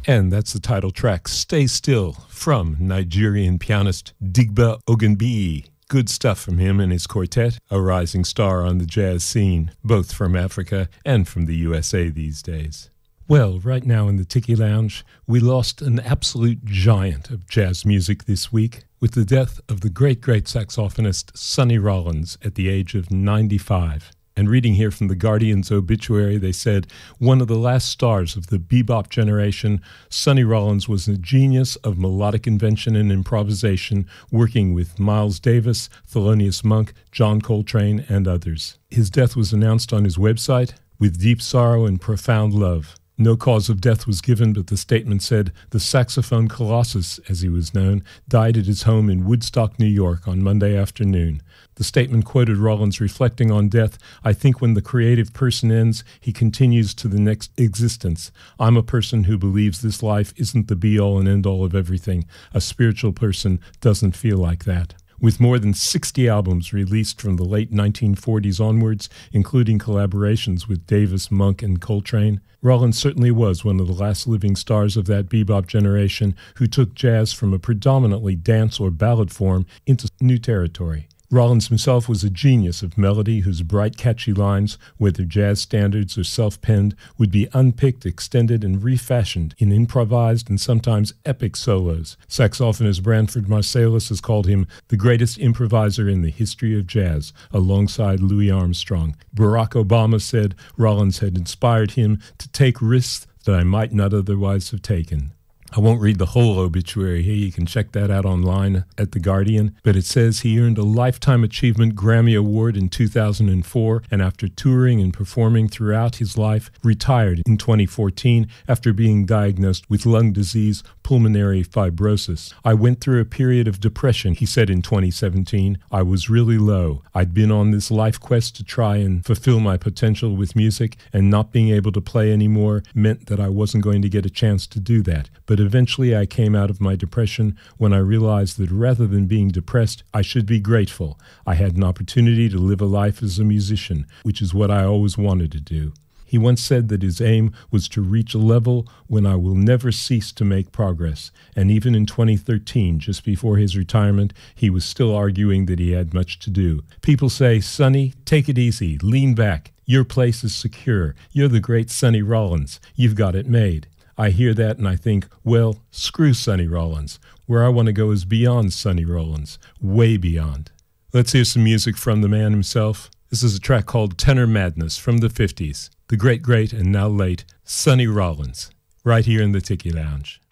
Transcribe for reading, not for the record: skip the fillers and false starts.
And that's the title track, Stay Still, from Nigerian pianist Digba Ogunbiyi. Good stuff from him and his quartet, a rising star on the jazz scene, both from Africa and from the USA these days. Well, right now in the Tiki Lounge, we lost an absolute giant of jazz music this week with the death of the great saxophonist Sonny Rollins at the age of 95. And reading here from the Guardian's obituary, they said, one of the last stars of the bebop generation, Sonny Rollins was a genius of melodic invention and improvisation, working with Miles Davis, Thelonious Monk, John Coltrane, and others. His death was announced on his website, with deep sorrow and profound love. No cause of death was given, but the statement said, the saxophone colossus, as he was known, died at his home in Woodstock, New York on Monday afternoon. The statement quoted Rollins reflecting on death, I think when the creative person ends, he continues to the next existence. I'm a person who believes this life isn't the be-all and end-all of everything. A spiritual person doesn't feel like that. With more than 60 albums released from the late 1940s onwards, including collaborations with Davis, Monk, and Coltrane, Rollins certainly was one of the last living stars of that bebop generation who took jazz from a predominantly dance or ballad form into new territory. Rollins himself was a genius of melody whose bright, catchy lines, whether jazz standards or self-penned, would be unpicked, extended, and refashioned in improvised and sometimes epic solos. Saxophonist Branford Marsalis has called him the greatest improviser in the history of jazz, alongside Louis Armstrong. Barack Obama said Rollins had inspired him to take risks that I might not otherwise have taken. I won't read the whole obituary here. You can check that out online at The Guardian. But it says he earned a Lifetime Achievement Grammy Award in 2004, and after touring and performing throughout his life, retired in 2014 after being diagnosed with lung disease, pulmonary fibrosis. I went through a period of depression, he said in 2017. I was really low. I'd been on this life quest to try and fulfill my potential with music, and not being able to play anymore meant that I wasn't going to get a chance to do that. But eventually I came out of my depression when I realized that rather than being depressed, I should be grateful. I had an opportunity to live a life as a musician, which is what I always wanted to do. He once said that his aim was to reach a level when I will never cease to make progress. And even in 2013, just before his retirement, he was still arguing that he had much to do. People say, Sonny, take it easy, lean back. Your place is secure. You're the great Sonny Rollins. You've got it made. I hear that and I think, well, screw Sonny Rollins. Where I want to go is beyond Sonny Rollins, way beyond. Let's hear some music from the man himself. This is a track called Tenor Madness from the 50s. The great and now late Sonny Rollins, right here in the Tiki Lounge.